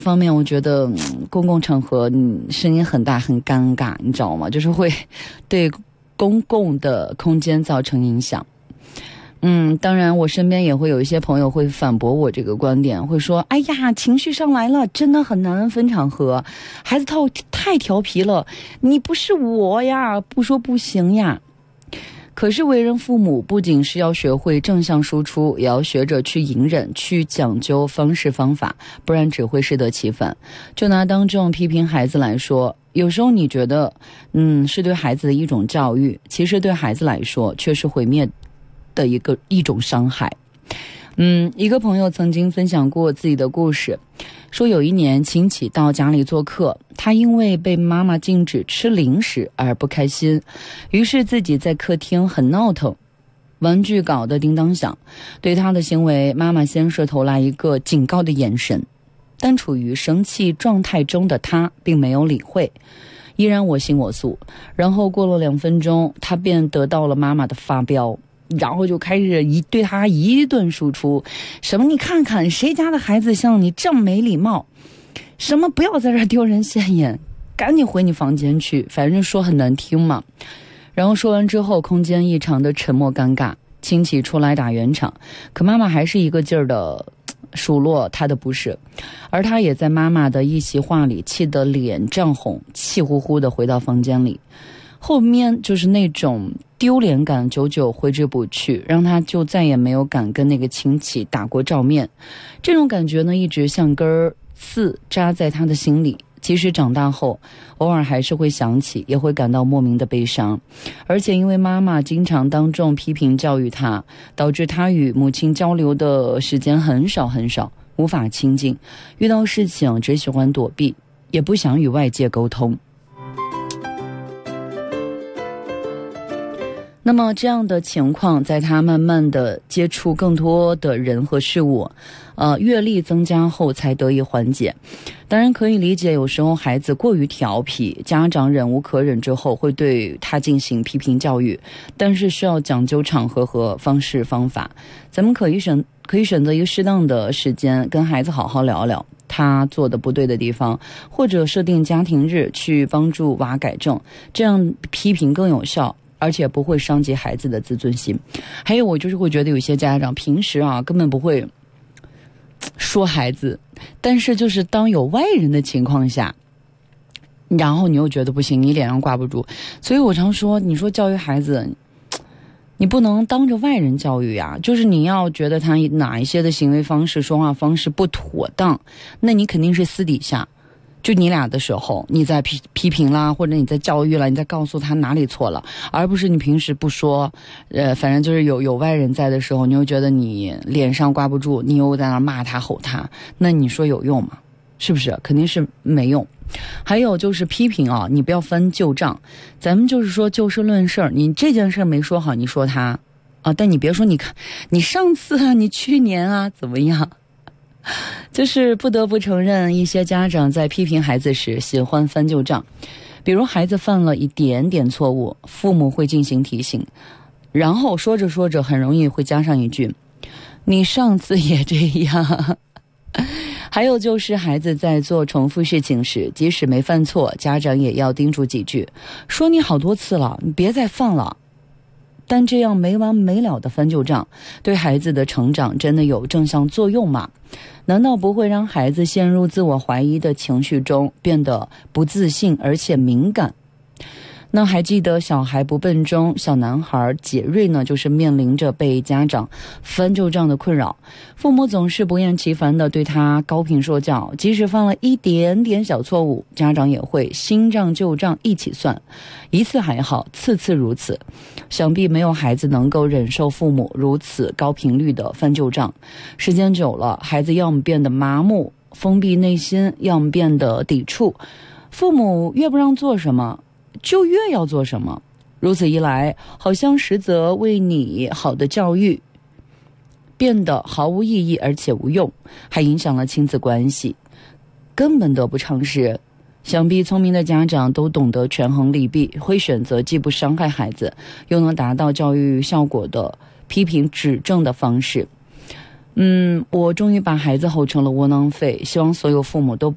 方面我觉得公共场合声音很大很尴尬，你知道吗？就是会对公共的空间造成影响。当然我身边也会有一些朋友会反驳我这个观点，会说哎呀，情绪上来了真的很难分场合，孩子太调皮了，你不是我呀，不说不行呀。可是为人父母不仅是要学会正向输出，也要学着去隐忍，去讲究方式方法，不然只会适得其反。就拿当众批评孩子来说，有时候你觉得是对孩子的一种教育，其实对孩子来说却是毁灭的一种伤害。一个朋友曾经分享过自己的故事，说有一年亲戚到家里做客，他因为被妈妈禁止吃零食而不开心，于是自己在客厅很闹腾，玩具搞得叮当响。对他的行为，妈妈先是投来一个警告的眼神，但处于生气状态中的他并没有理会，依然我行我素。然后过了2分钟，他便得到了妈妈的发飙，然后就开始对他一顿输出，什么你看看谁家的孩子像你这么没礼貌，什么不要在这儿丢人现眼，赶紧回你房间去，反正说很难听嘛。然后说完之后，空间异常的沉默尴尬，亲戚出来打圆场，可妈妈还是一个劲儿的数落他的不是，而他也在妈妈的一席话里气得脸涨红，气呼呼的回到房间里。后面就是那种丢脸感久久挥之不去，让他就再也没有敢跟那个亲戚打过照面。这种感觉呢，一直像根刺扎在他的心里，即使长大后偶尔还是会想起，也会感到莫名的悲伤。而且因为妈妈经常当众批评教育他，导致他与母亲交流的时间很少很少，无法亲近，遇到事情只喜欢躲避，也不想与外界沟通。那么这样的情况，在他慢慢的接触更多的人和事物，阅历增加后才得以缓解。当然可以理解，有时候孩子过于调皮，家长忍无可忍之后会对他进行批评教育，但是需要讲究场合和方式方法。咱们可以选择一个适当的时间，跟孩子好好聊聊他做的不对的地方，或者设定家庭日去帮助娃改正，这样批评更有效，而且不会伤及孩子的自尊心。还有我就是会觉得有些家长平时根本不会说孩子，但是就是当有外人的情况下，然后你又觉得不行，你脸上挂不住。所以我常说，你说教育孩子，你不能当着外人教育呀，就是你要觉得他哪一些的行为方式说话方式不妥当，那你肯定是私底下就你俩的时候你在批评啦，或者你在教育了，你在告诉他哪里错了，而不是你平时不说，反正就是有外人在的时候，你又觉得你脸上挂不住，你又在那骂他吼他，那你说有用吗？是不是？肯定是没用。还有就是批评你不要翻旧账，咱们就是说就事论事，你这件事没说好，你说他但你别说你看你上次你去年怎么样。就是不得不承认，一些家长在批评孩子时喜欢翻旧账。比如孩子犯了一点点错误，父母会进行提醒，然后说着说着很容易会加上一句，你上次也这样。还有就是孩子在做重复事情时，即使没犯错，家长也要叮嘱几句，说你好多次了，你别再犯了。但这样没完没了的翻旧账，对孩子的成长真的有正向作用吗？难道不会让孩子陷入自我怀疑的情绪中，变得不自信而且敏感？那还记得小孩不笨中，小男孩杰瑞呢，就是面临着被家长翻旧账的困扰。父母总是不厌其烦地对他高频说教，即使犯了一点点小错误，家长也会新账旧账一起算，一次还好，次次如此。想必没有孩子能够忍受父母如此高频率的翻旧账，时间久了，孩子要么变得麻木封闭内心，要么变得抵触，父母越不让做什么就越要做什么，如此一来，好像实则为你好的教育变得毫无意义而且无用，还影响了亲子关系，根本得不偿失。想必聪明的家长都懂得权衡利弊，会选择既不伤害孩子又能达到教育效果的批评指正的方式。我终于把孩子吼成了窝囊废，希望所有父母都